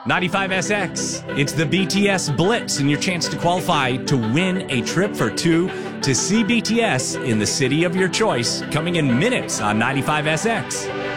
95SX. It's the BTS Blitz and your chance to qualify to win a trip for two to see BTS in the city of your choice, coming in minutes on 95SX.